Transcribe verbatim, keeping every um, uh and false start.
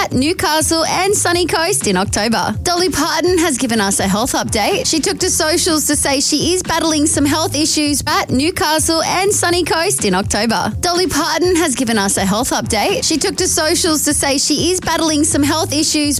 at Newcastle and Sunny Coast in October. Dolly Parton has given us a health update. She took to socials to say she is battling some health issues at Newcastle and Sunny Coast in October. Dolly Parton has given us a health update. She took to socials to say she is battling some health issues